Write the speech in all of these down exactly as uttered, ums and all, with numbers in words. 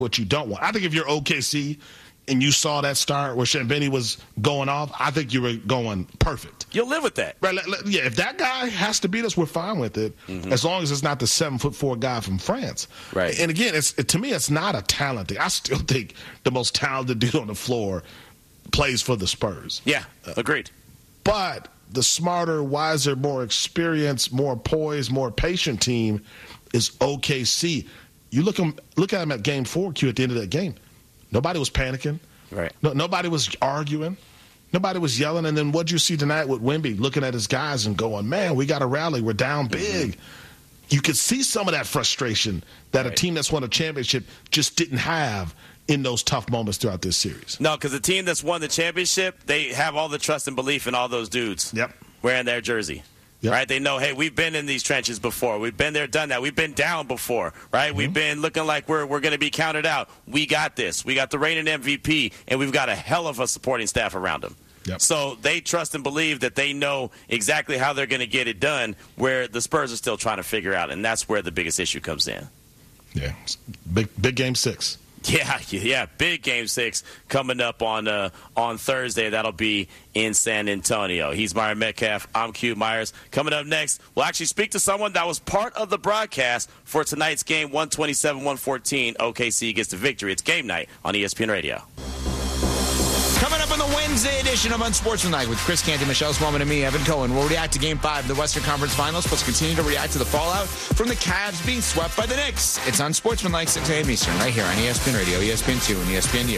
what you don't want. I think if you're O K C and you saw that start where Shambini was going off, I think you were going perfect. You'll live with that. Right? Yeah, if that guy has to beat us, we're fine with it, mm-hmm. as long as it's not the seven foot four guy from France. Right. And again, it's to me, it's not a talent thing. I still think the most talented dude on the floor plays for the Spurs. Yeah, agreed. But the smarter, wiser, more experienced, more poised, more patient team is O K C. You look them, look at them at game four, Q, at the end of that game. Nobody was panicking. Right. No, nobody was arguing. Nobody was yelling. And then what you see tonight with Wemby looking at his guys and going, man, we got to rally. We're down big. Mm-hmm. You could see some of that frustration that right. a team that's won a championship just didn't have in those tough moments throughout this series. No, because the team that's won the championship, they have all the trust and belief in all those dudes yep. wearing their jersey. Yep. Right? They know, hey, we've been in these trenches before. We've been there, done that. We've been down before, right? Mm-hmm. We've been looking like we're we're going to be counted out. We got this. We got the reigning M V P, and we've got a hell of a supporting staff around them. Yep. So they trust and believe that they know exactly how they're going to get it done, where the Spurs are still trying to figure out, and that's where the biggest issue comes in. Yeah, big big game six. Yeah, yeah, big game six coming up on uh, on Thursday. That'll be in San Antonio. He's Myron Metcalf. I'm Q Myers. Coming up next, we'll actually speak to someone that was part of the broadcast for tonight's game, one twenty-seven one fourteen. O K C gets the victory. It's game night on E S P N Radio. Coming up on the Wednesday edition of Unsportsmanlike with Chris Canty, Michelle Swellman, and me, Evan Cohen. We'll react to Game five of the Western Conference Finals, plus continue to react to the fallout from the Cavs being swept by the Knicks. It's Unsportsmanlike, six a.m. Eastern, right here on E S P N Radio, E S P N two, and E S P N U.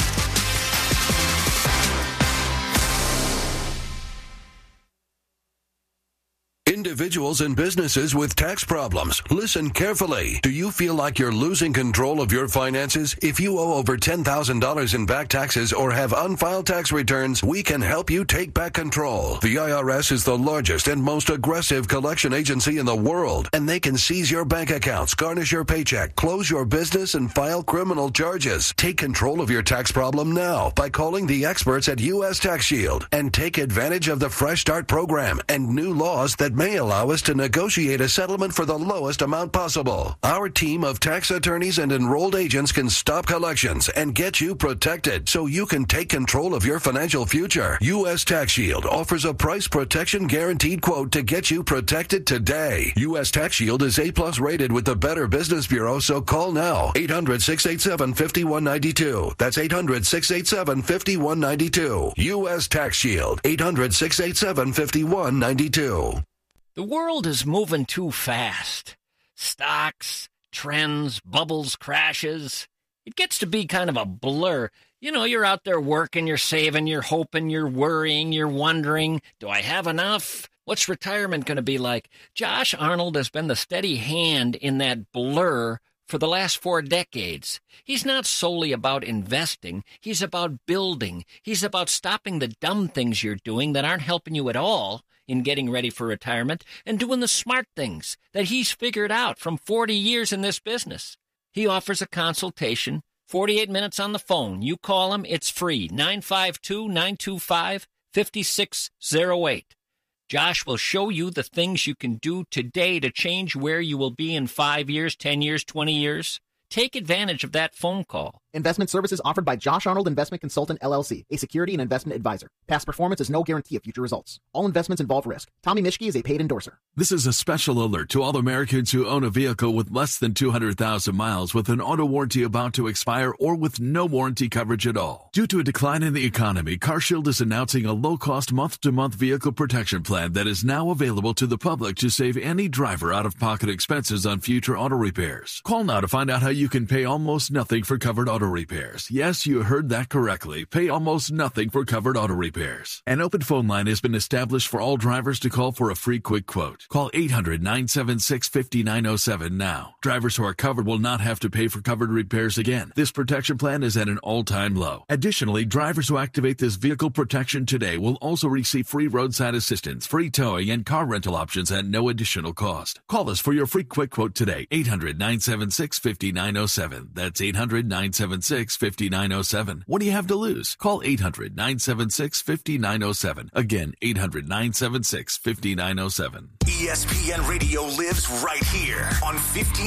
Individuals and businesses with tax problems, listen carefully. Do you feel like you're losing control of your finances? If you owe over ten thousand dollars in back taxes or have unfiled tax returns, we can help you take back control. The I R S is the largest and most aggressive collection agency in the world, and they can seize your bank accounts, garnish your paycheck, close your business, and file criminal charges. Take control of your tax problem now by calling the experts at U S Tax Shield and take advantage of the Fresh Start program and new laws that may allow us to negotiate a settlement for the lowest amount possible. Our team of tax attorneys and enrolled agents can stop collections and get you protected so you can take control of your financial future. U S Tax Shield offers a price protection guaranteed quote to get you protected today. U S Tax Shield is A-plus rated with the Better Business Bureau, so call now. eight hundred, six eight seven, five one nine two. That's eight hundred, six eight seven, five one nine two. U S Tax Shield. eight hundred, six eight seven, five one nine two. The world is moving too fast. Stocks, trends, bubbles, crashes. It gets to be kind of a blur. You know, you're out there working, you're saving, you're hoping, you're worrying, you're wondering, do I have enough? What's retirement going to be like? Josh Arnold has been the steady hand in that blur for the last four decades. He's not solely about investing. He's about building. He's about stopping the dumb things you're doing that aren't helping you at all in getting ready for retirement and doing the smart things that he's figured out from forty years in this business. He offers a consultation, forty-eight minutes on the phone. You call him, it's free, nine five two, nine two five, five six zero eight. Josh will show you the things you can do today to change where you will be in five years, ten years, twenty years. Take advantage of that phone call. Investment services offered by Josh Arnold Investment Consultant, L L C, a security and investment advisor. Past performance is no guarantee of future results. All investments involve risk. Tommy Mischke is a paid endorser. This is a special alert to all Americans who own a vehicle with less than two hundred thousand miles with an auto warranty about to expire or with no warranty coverage at all. Due to a decline in the economy, CarShield is announcing a low-cost month-to-month vehicle protection plan that is now available to the public to save any driver out-of-pocket expenses on future auto repairs. Call now to find out how you can pay almost nothing for covered auto repairs. Yes, you heard that correctly. Pay almost nothing for covered auto repairs. An open phone line has been established for all drivers to call for a free quick quote. Call eight hundred, nine seven six, five nine zero seven now. Drivers who are covered will not have to pay for covered repairs again. This protection plan is at an all-time low. Additionally, drivers who activate this vehicle protection today will also receive free roadside assistance, free towing, and car rental options at no additional cost. Call us for your free quick quote today. eight hundred, nine seven six, five nine zero seven. That's eight hundred, nine seven six, five nine zero seven. What do you have to lose? Call eight hundred, nine seven six, five nine zero seven. Again, eight hundred, nine seven six, five nine zero seven. E S P N Radio lives right here on fifteen hundred.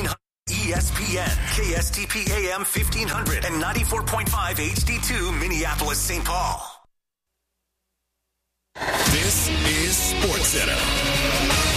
E S P N, K S T P A M fifteen hundred and ninety-four point five H D two, Minneapolis, Saint Paul. This is SportsCenter.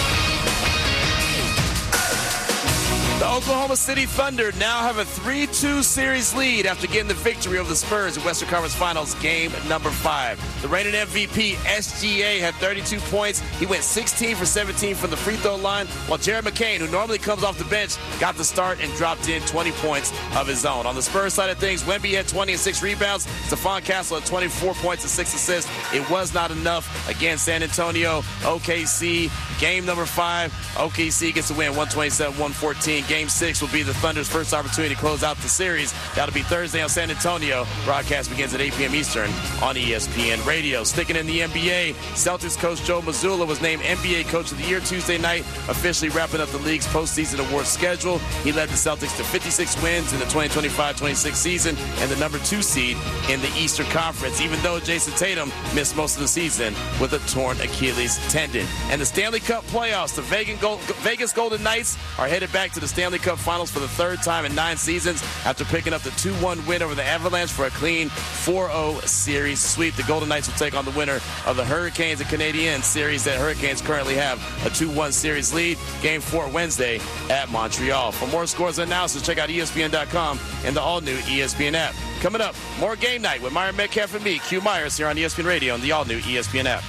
The Oklahoma City Thunder now have a three two series lead after getting the victory over the Spurs in Western Conference Finals game number five. The reigning M V P, S G A, had thirty-two points. He went sixteen for seventeen from the free throw line, while Jared McCain, who normally comes off the bench, got the start and dropped in twenty points of his own. On the Spurs side of things, Wemby had twenty and six rebounds. Stephon Castle had twenty-four points and six assists. It was not enough. Again, San Antonio, O K C, game number five. O K C gets a win, one twenty-seven one fourteen. Game six will be the Thunder's first opportunity to close out the series. That'll be Thursday on San Antonio. Broadcast begins at eight p.m. Eastern on E S P N Radio. Sticking in the N B A, Celtics coach Joe Mazzulla was named N B A Coach of the Year Tuesday night, officially wrapping up the league's postseason awards schedule. He led the Celtics to fifty-six wins in the twenty twenty-five twenty-six season and the number two seed in the Eastern Conference, even though Jason Tatum missed most of the season with a torn Achilles tendon. And the Stanley Cup playoffs, the Vegas Golden Knights are headed back to the Stanley Cup Finals for the third time in nine seasons after picking up the two one win over the Avalanche for a clean four oh series sweep. The Golden Knights will take on the winner of the Hurricanes and Canadiens series that Hurricanes currently have a two one series lead. Game four Wednesday at Montreal. For more scores and analysis, check out E S P N dot com and the all-new E S P N app. Coming up, more Game Night with Myron Metcalf and me, Q Myers, here on E S P N Radio and the all-new E S P N app.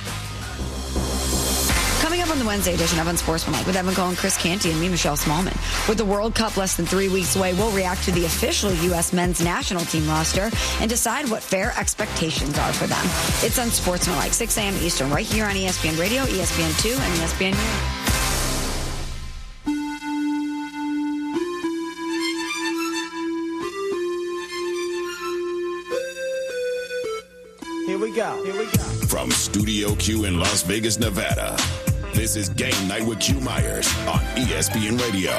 Coming up on the Wednesday edition of Unsportsmanlike with Evan Cohen, Chris Canty, and me, Michelle Smallman. With the World Cup less than three weeks away, we'll react to the official U S men's national team roster and decide what fair expectations are for them. It's Unsportsmanlike, six a.m. Eastern, right here on E S P N Radio, E S P N two, and E S P N U. Here we go. Here we go. From Studio Q in Las Vegas, Nevada, this is Game Night with Q Myers on E S P N Radio.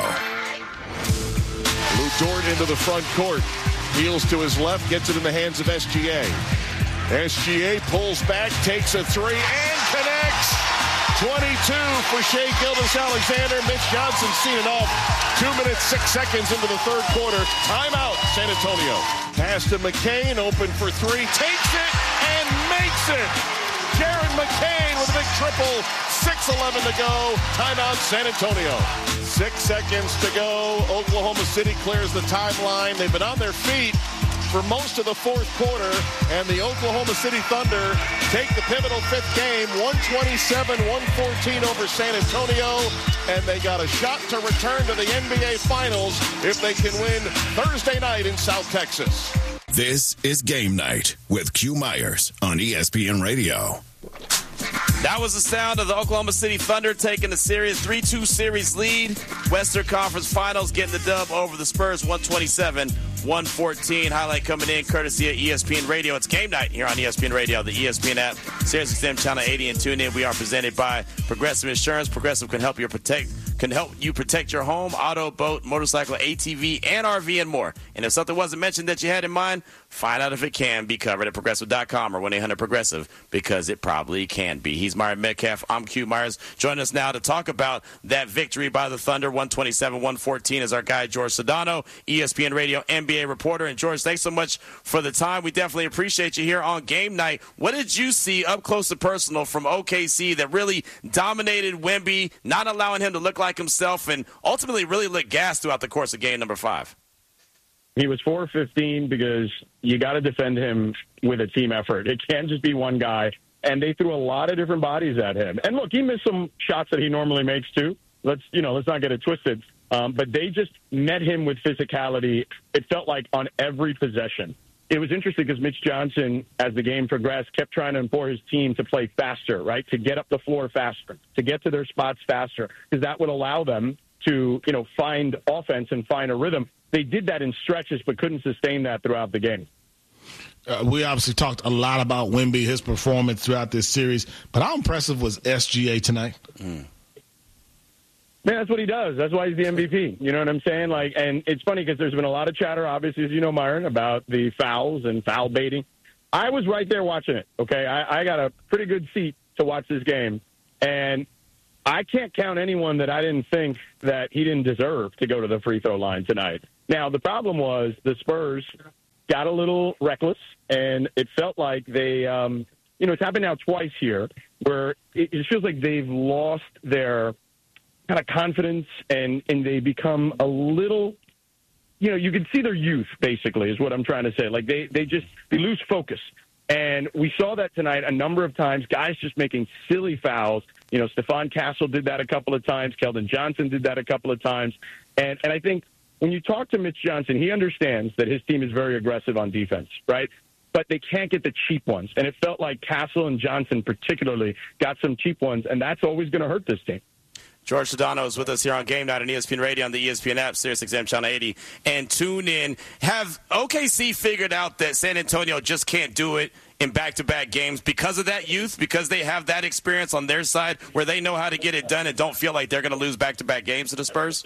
Lou Dort into the front court. Wheels to his left, gets it in the hands of S G A. S G A pulls back, takes a three, and connects. twenty-two for Shai Gilgeous-Alexander. Mitch Johnson seen it off. Two minutes, six seconds into the third quarter. Timeout, San Antonio. Pass to McCain, open for three. Takes it and makes it. Jared McCain with a big triple. six eleven to go. Timeout, San Antonio. Six seconds to go. Oklahoma City clears the timeline. They've been on their feet for most of the fourth quarter, and the Oklahoma City Thunder take the pivotal fifth game, one twenty-seven one fourteen over San Antonio, and they got a shot to return to the N B A Finals if they can win Thursday night in South Texas. This is Game Night with Q Myers on E S P N Radio. That was the sound of the Oklahoma City Thunder taking the series three two series lead. Western Conference Finals getting the dub over the Spurs, one twenty-seven one fourteen. Highlight coming in courtesy of E S P N Radio. It's Game Night here on E S P N Radio, the E S P N app, Sirius X M Channel eighty, and tune in. We are presented by Progressive Insurance. Progressive can help you protect can help you protect your home, auto, boat, motorcycle, A T V, and R V, and more. And if something wasn't mentioned that you had in mind, find out if it can be covered at progressive dot com or one eight hundred progressive, because it probably can be. He's Myron Metcalf. I'm Q Myers. Joining us now to talk about that victory by the Thunder, one twenty-seven one fourteen, is our guy, George Sedano, E S P N Radio N B A reporter. And, George, thanks so much for the time. We definitely appreciate you here on Game Night. What did you see up close and personal from O K C that really dominated Wemby, not allowing him to look like himself, and ultimately really lit gas throughout the course of game number five? He was four fifteen because you got to defend him with a team effort. It can't just be one guy. And they threw a lot of different bodies at him. And look, he missed some shots that he normally makes too. Let's, you know, let's not get it twisted. Um, but they just met him with physicality. It felt like on every possession. It was interesting because Mitch Johnson, as the game progressed, kept trying to implore his team to play faster, right? To get up the floor faster, to get to their spots faster, because that would allow them to, you know, find offense and find a rhythm. They did that in stretches, but couldn't sustain that throughout the game. Uh, we obviously talked a lot about Wemby, his performance throughout this series, but how impressive was S G A tonight? Mm. Man, that's what he does. That's why he's the M V P. You know what I'm saying? Like, and it's funny because there's been a lot of chatter, obviously, as you know, Myron, about the fouls and foul baiting. I was right there watching it, okay? I, I got a pretty good seat to watch this game. And I can't count anyone that I didn't think that he didn't deserve to go to the free throw line tonight. Now, the problem was the Spurs got a little reckless, and it felt like they, um, you know, it's happened now twice here, where it, it feels like they've lost their kind of confidence, and, and they become a little, you know, you can see their youth, basically, is what I'm trying to say. Like, they, they just, they lose focus. And we saw that tonight a number of times, guys just making silly fouls. You know, Stephon Castle did that a couple of times. Keldon Johnson did that a couple of times. And and I think when you talk to Mitch Johnson, he understands that his team is very aggressive on defense, right? But they can't get the cheap ones. And it felt like Castle and Johnson particularly got some cheap ones, and that's always going to hurt this team. George Sedano is with us here on Game Night on E S P N Radio on the E S P N app, Sirius X M Channel eighty. And tune in. Have O K C figured out that San Antonio just can't do it in back-to-back games because of that youth, because they have that experience on their side where they know how to get it done and don't feel like they're going to lose back-to-back games to the Spurs?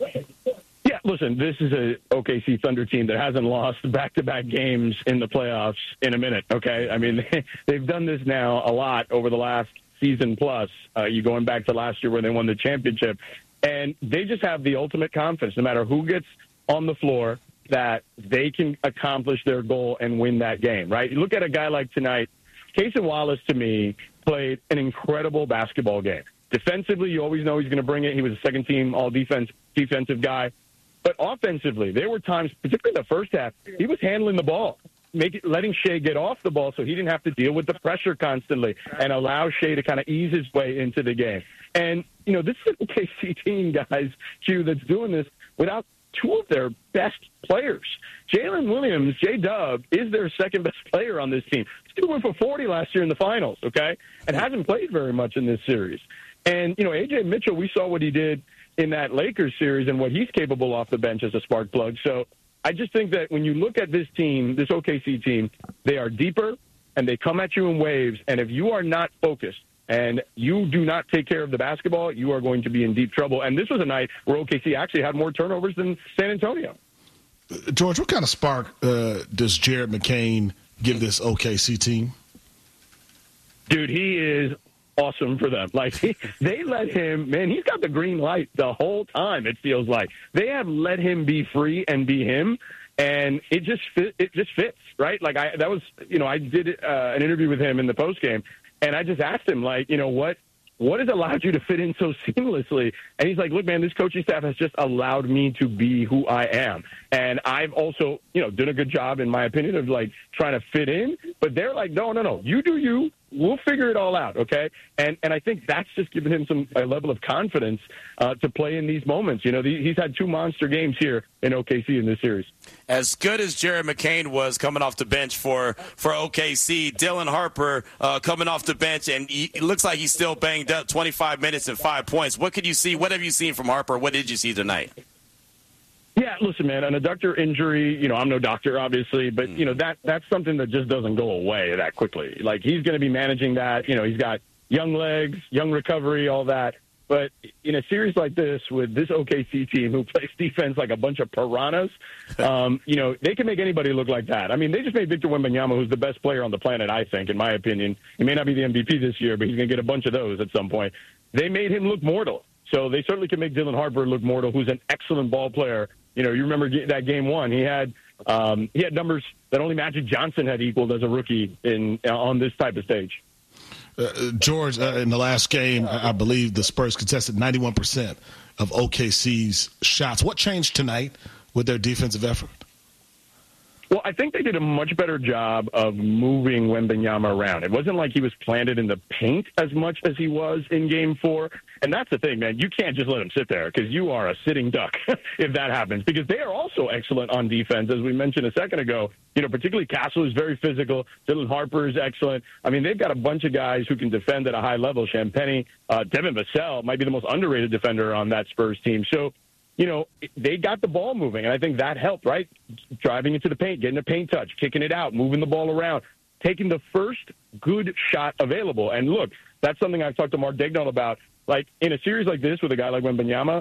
Yeah, listen, this is a O K C Thunder team that hasn't lost back-to-back games in the playoffs in a minute, okay? I mean, they've done this now a lot over the last season plus. Uh, you going back to last year where they won the championship. And they just have the ultimate confidence, no matter who gets on the floor, that they can accomplish their goal and win that game, right? You look at a guy like tonight, Cason Wallace, to me, played an incredible basketball game. Defensively, you always know he's going to bring it. He was a second-team all-defense defensive guy. But offensively, there were times, particularly in the first half, he was handling the ball, make it, letting Shea get off the ball so he didn't have to deal with the pressure constantly and allow Shea to kind of ease his way into the game. And, you know, this is an O K C team, guys, Q, that's doing this without two of their best players. Jalen Williams, J-Dub, is their second-best player on this team. He went for forty last year in the finals, okay, and hasn't played very much in this series. And, you know, A J Mitchell, we saw what he did in that Lakers series and what he's capable off the bench as a spark plug. So I just think that when you look at this team, this O K C team, they are deeper and they come at you in waves. And if you are not focused and you do not take care of the basketball, you are going to be in deep trouble. And this was a night where O K C actually had more turnovers than San Antonio. George, what kind of spark uh, does Jared McCain give this O K C team? Dude, he is awesome for them. Like, he, they let him, man, he's got the green light the whole time, it feels like. They have let him be free and be him, and it just fit, it just fits, right? Like, I that was, you know, I did uh, an interview with him in the postgame, and I just asked him, like, you know, what what has allowed you to fit in so seamlessly? And he's like, look, man, this coaching staff has just allowed me to be who I am. And I've also, you know, done a good job, in my opinion, of, like, trying to fit in. But they're like, no, no, no, you do you. We'll figure it all out, okay? And and I think that's just given him some a level of confidence uh, to play in these moments. You know, the, he's had two monster games here in O K C in this series. As good as Jared McCain was coming off the bench for, for O K C, Dylan Harper uh, coming off the bench, and he, it looks like he's still banged up, twenty-five minutes and five points. What could you see? What have you seen from Harper? What did you see tonight? Yeah, listen, man, an adductor injury, you know, I'm no doctor, obviously, but, you know, that that's something that just doesn't go away that quickly. Like, he's going to be managing that. You know, he's got young legs, young recovery, all that. But in a series like this, with this O K C team who plays defense like a bunch of piranhas, um, you know, they can make anybody look like that. I mean, they just made Victor Wembanyama, who's the best player on the planet, I think, in my opinion. He may not be the M V P this year, but he's going to get a bunch of those at some point. They made him look mortal. So they certainly can make Dylan Harper look mortal, who's an excellent ball player. You know, you remember that game one. He had um, he had numbers that only Magic Johnson had equaled as a rookie in on this type of stage. Uh, George, uh, in the last game, I believe the Spurs contested ninety-one percent of O K C's shots. What changed tonight with their defensive effort? Well, I think they did a much better job of moving Wembanyama around. It wasn't like he was planted in the paint as much as he was in game four. And that's the thing, man. You can't just let him sit there because you are a sitting duck if that happens, because they are also excellent on defense, as we mentioned a second ago. You know, particularly Castle is very physical. Dylan Harper is excellent. I mean, they've got a bunch of guys who can defend at a high level. Champagnie, uh, Devin Vassell might be the most underrated defender on that Spurs team. So, you know, they got the ball moving, and I think that helped, right? Driving into the paint, getting a paint touch, kicking it out, moving the ball around, taking the first good shot available. And look, that's something I've talked to Mark Daigneault about. Like, in a series like this with a guy like Wembanyama,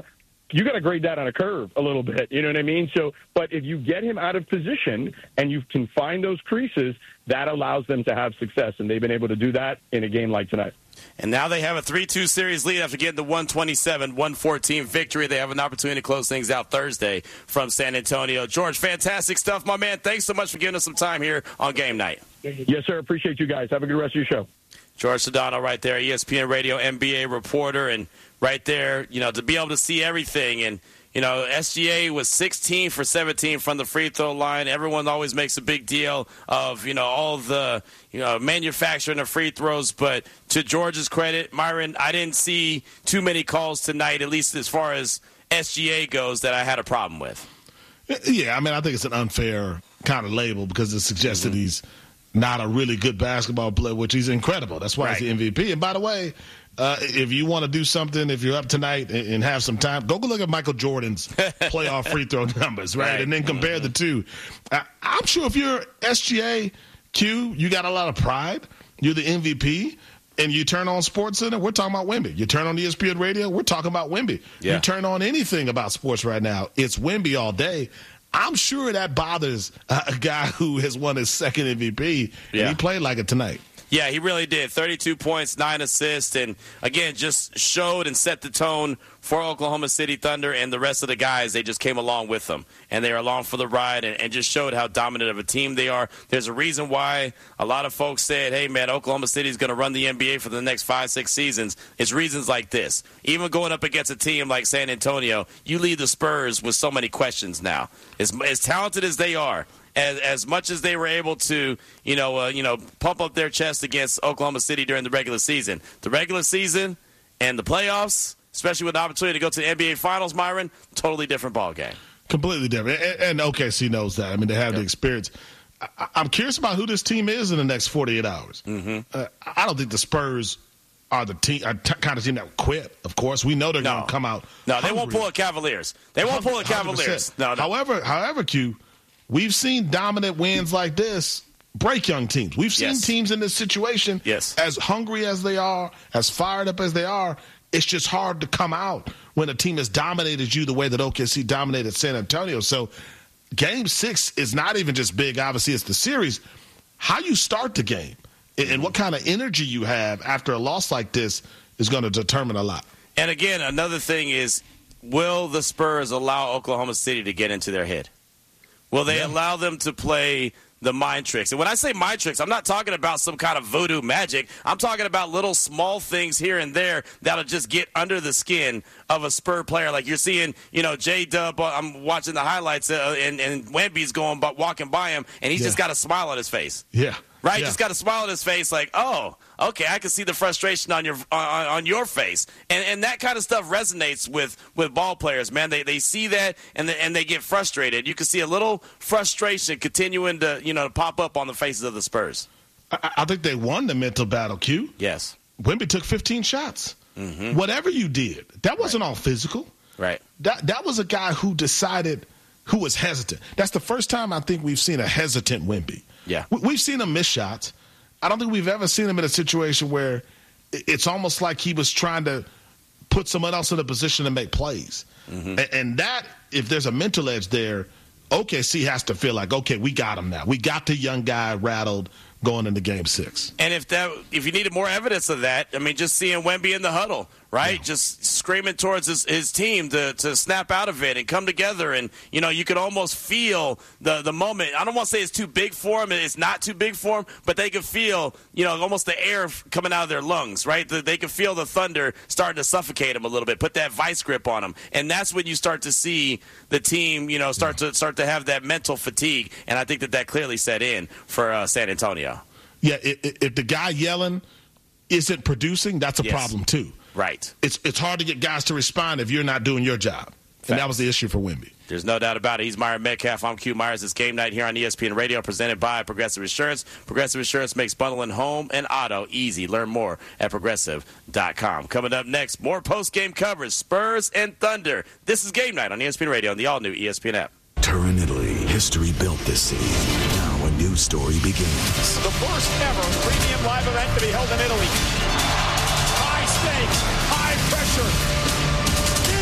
you got to grade that on a curve a little bit. You know what I mean? So, but if you get him out of position and you can find those creases, that allows them to have success. And they've been able to do that in a game like tonight. And now they have a three two series lead after getting the one twenty-seven one fourteen victory. They have an opportunity to close things out Thursday from San Antonio. George, fantastic stuff, my man. Thanks so much for giving us some time here on Game Night. Yes, sir. Appreciate you guys. Have a good rest of your show. George Sedano right there, E S P N Radio N B A reporter. And right there, you know, to be able to see everything. And, you know, S G A was sixteen for seventeen from the free throw line. Everyone always makes a big deal of, you know, all the, you know, manufacturing of free throws. But to George's credit, Myron, I didn't see too many calls tonight, at least as far as S G A goes, that I had a problem with. Yeah, I mean, I think it's an unfair kind of label because it suggests mm-hmm. that he's not a really good basketball player, which he's incredible. That's why right. he's the M V P. And by the way, uh, if you want to do something, if you're up tonight and, and have some time, go look at Michael Jordan's playoff free throw numbers, right? right. And then compare mm-hmm. the two. I, I'm sure if you're S G A, Q, you got a lot of pride. You're the M V P. And you turn on SportsCenter, we're talking about Wemby. You turn on E S P N Radio, we're talking about Wemby. Yeah. You turn on anything about sports right now, it's Wemby all day. I'm sure that bothers a guy who has won his second M V P, yeah. and he played like it tonight. Yeah, he really did. thirty-two points, nine assists, and, again, just showed and set the tone for Oklahoma City Thunder and the rest of the guys. They just came along with them, and they are along for the ride and, and just showed how dominant of a team they are. There's a reason why a lot of folks said, hey, man, Oklahoma City is going to run the N B A for the next five, six seasons. It's reasons like this. Even going up against a team like San Antonio, you lead the Spurs with so many questions now. As, as talented as they are, As, as much as they were able to, you know, uh, you know, pump up their chest against Oklahoma City during the regular season, the regular season and the playoffs, especially with the opportunity to go to the N B A Finals, Myron, totally different ball game. Completely different. And, and O K C knows that. I mean, they have yep. the experience. I, I'm curious about who this team is in the next forty-eight hours. Mm-hmm. Uh, I don't think the Spurs are the team, are t- kind of team that will quit. Of course, we know they're no. going to come out. No, hungry. they won't pull a Cavaliers. They won't pull a Cavaliers. No, no. However, however, Q. We've seen dominant wins like this break young teams. We've seen yes. teams in this situation, yes. as hungry as they are, as fired up as they are, it's just hard to come out when a team has dominated you the way that O K C dominated San Antonio. So game six is not even just big. Obviously, it's the series. How you start the game and what kind of energy you have after a loss like this is going to determine a lot. And, again, another thing is, will the Spurs allow Oklahoma City to get into their head? Will they yeah. allow them to play the mind tricks? And when I say mind tricks, I'm not talking about some kind of voodoo magic. I'm talking about little small things here and there that'll just get under the skin of a Spur player. Like you're seeing, you know, J-Dub, I'm watching the highlights, uh, and, and Wemby's going, walking by him, and he's yeah. just got a smile on his face. Yeah. Right? Yeah. Just got a smile on his face like, oh, okay, I can see the frustration on your on, on your face. And and that kind of stuff resonates with, with ball players, man. They they see that and they, and they get frustrated. You can see a little frustration continuing to, you know, to pop up on the faces of the Spurs. I, I think they won the mental battle, Q. Yes. Wemby took fifteen shots. Mm-hmm. Whatever you did, that wasn't right. all physical. Right. That that was a guy who decided, who was hesitant. That's the first time I think we've seen a hesitant Wemby. Yeah. We've seen him miss shots. I don't think we've ever seen him in a situation where it's almost like he was trying to put someone else in a position to make plays. Mm-hmm. And that, if there's a mental edge there, O K C has to feel like, okay, we got him now. We got the young guy rattled going into game six. And if that, if you needed more evidence of that, I mean, just seeing Wemby in the huddle, right? Yeah. Just screaming towards his, his team to, to snap out of it and come together. And, you know, you could almost feel the, the moment. I don't want to say it's too big for him. It's not too big for him, but they could feel, you know, almost the air coming out of their lungs, right? They could feel the thunder starting to suffocate him a little bit, put that vice grip on him. And that's when you start to see the team, you know, start to start to have that mental fatigue. And I think that that clearly set in for uh, San Antonio. Yeah, if, if the guy yelling isn't producing, that's a yes. problem too. Right. It's it's hard to get guys to respond if you're not doing your job. Facts. And that was the issue for Wemby. There's no doubt about it. He's Myron Metcalf. I'm Q Myers. It's Game Night here on E S P N Radio, presented by Progressive Insurance. Progressive Insurance makes bundling home and auto easy. Learn more at progressive dot com. Coming up next, more post-game coverage, Spurs and Thunder. This is Game Night on E S P N Radio and the all-new E S P N app. Turin, Italy. History built this city. Now a new story begins. The first ever premium live event to be held in Italy. High stakes, high pressure. This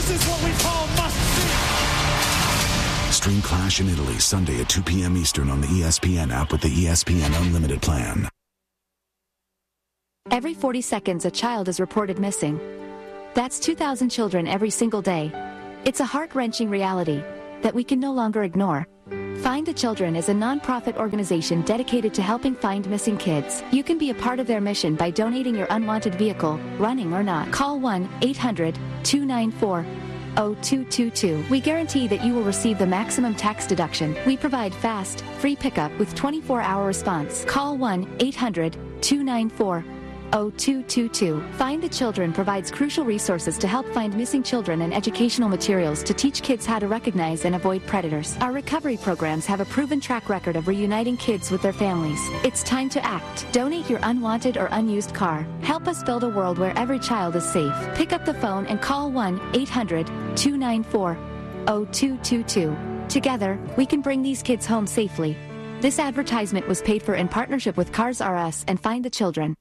This is what we call must-see. Stream Clash in Italy Sunday at two p.m. Eastern on the E S P N app with the E S P N Unlimited plan. Every forty seconds, a child is reported missing. That's two thousand children every single day. It's a heart-wrenching reality that we can no longer ignore. Find the Children is a non-profit organization dedicated to helping find missing kids. You can be a part of their mission by donating your unwanted vehicle, running or not. Call one eight hundred two nine four oh two two two. We guarantee that you will receive the maximum tax deduction. We provide fast, free pickup with twenty-four hour response. Call one eight hundred two nine four oh two two two. Find the Children provides crucial resources to help find missing children and educational materials to teach kids how to recognize and avoid predators. Our recovery programs have a proven track record of reuniting kids with their families. It's time to act. Donate your unwanted or unused car. Help us build a world where every child is safe. Pick up the phone and call one eight hundred two nine four oh two two two. Together, we can bring these kids home safely. This advertisement was paid for in partnership with Cars R Us and Find the Children.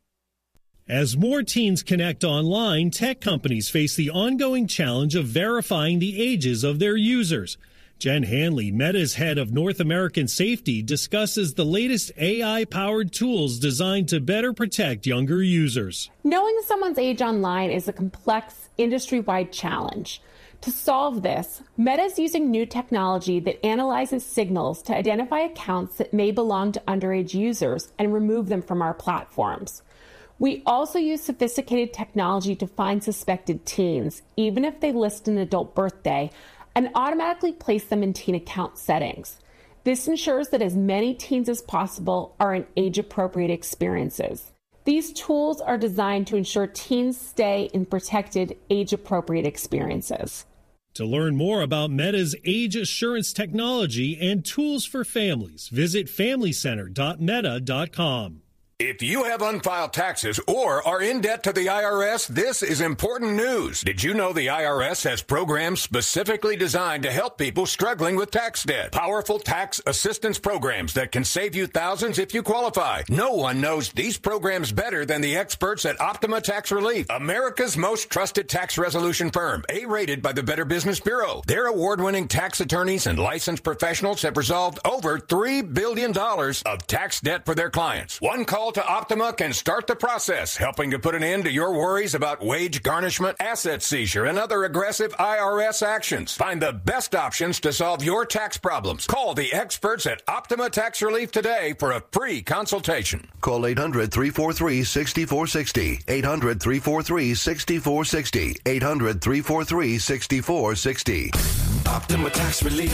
As more teens connect online, tech companies face the ongoing challenge of verifying the ages of their users. Jen Hanley, Meta's head of North American safety, discusses the latest A I-powered tools designed to better protect younger users. Knowing someone's age online is a complex, industry-wide challenge. To solve this, Meta is using new technology that analyzes signals to identify accounts that may belong to underage users and remove them from our platforms. We also use sophisticated technology to find suspected teens, even if they list an adult birthday, and automatically place them in teen account settings. This ensures that as many teens as possible are in age-appropriate experiences. These tools are designed to ensure teens stay in protected, age-appropriate experiences. To learn more about Meta's age assurance technology and tools for families, visit family center dot meta dot com. If you have unfiled taxes or are in debt to the I R S, this is important news. Did you know the I R S has programs specifically designed to help people struggling with tax debt? Powerful tax assistance programs that can save you thousands if you qualify. No one knows these programs better than the experts at Optima Tax Relief, America's most trusted tax resolution firm, A-rated by the Better Business Bureau. Their award-winning tax attorneys and licensed professionals have resolved over three billion dollars of tax debt for their clients. One call to Optima can start the process, helping to put an end to your worries about wage garnishment, asset seizure, and other aggressive I R S actions. Find the best options to solve your tax problems. Call the experts at Optima Tax Relief today for a free consultation. Call eight hundred three four three six four six zero. eight hundred three four three six four six zero. eight hundred three four three six four six zero. Optima Tax Relief.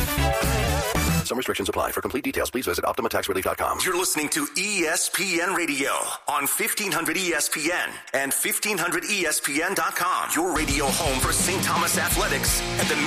Some restrictions apply. For complete details, please visit optima tax relief dot com. You're listening to E S P N Radio on fifteen hundred E S P N and fifteen hundred E S P N dot com. Your radio home for Saint Thomas Athletics and the